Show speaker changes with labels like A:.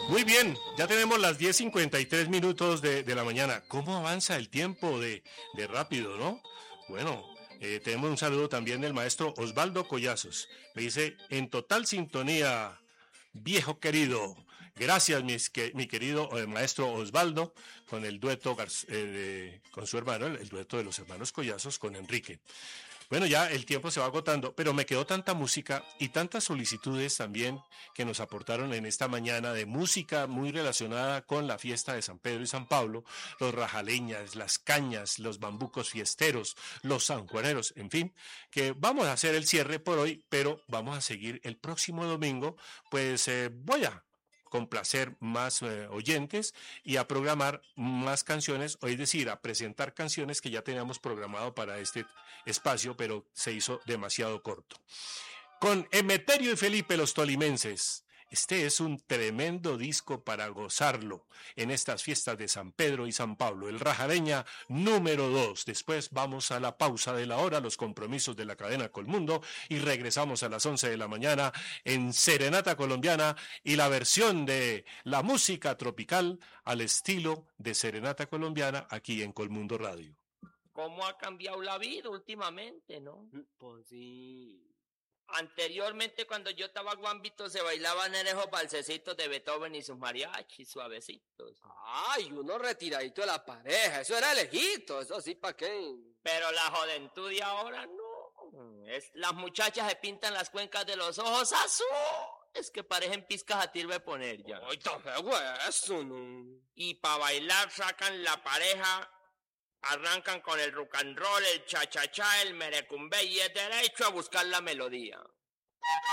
A: Muy bien, ya tenemos las 10:53 minutos de la mañana. ¿Cómo avanza el tiempo de rápido, no? Bueno, tenemos un saludo también del maestro Osvaldo Collazos. Me dice, en total sintonía, viejo querido. Gracias, mi querido maestro Osvaldo, con el dueto, con su hermano, el dueto de los hermanos Collazos con Enrique. Bueno, ya el tiempo se va agotando, pero me quedó tanta música y tantas solicitudes también que nos aportaron en esta mañana de música muy relacionada con la fiesta de San Pedro y San Pablo, los rajaleñas, las cañas, los bambucos fiesteros, los sanjuaneros, en fin, que vamos a hacer el cierre por hoy, pero vamos a seguir el próximo domingo, pues voy a complacer más oyentes y a programar más canciones, o es decir, a presentar canciones que ya teníamos programado para este espacio, pero se hizo demasiado corto. Con Emeterio y Felipe los Tolimenses. Este es un tremendo disco para gozarlo en estas fiestas de San Pedro y San Pablo, el Rajareña número 2. Después vamos a la pausa de la hora, los compromisos de la cadena Colmundo, y regresamos a las 11 de la mañana en Serenata Colombiana y la versión de la música tropical al estilo de Serenata Colombiana aquí en Colmundo Radio.
B: ¿Cómo ha cambiado la vida últimamente, no?
C: Pues sí.
B: Anteriormente, cuando yo estaba guambito, se bailaban esos balsecitos de Beethoven y sus mariachis suavecitos.
C: Ay, uno retiradito de la pareja, eso era lejito, eso sí, ¿pa' qué?
B: Pero la juventud de ahora no. Las muchachas se pintan las cuencas de los ojos azules que parecen pizcas a tiro de poner ya.
C: Ay, tan feo eso, no.
B: Y para bailar sacan la pareja, arrancan con el rock and roll, el cha-cha-cha, el merecumbe y es derecho a buscar la melodía.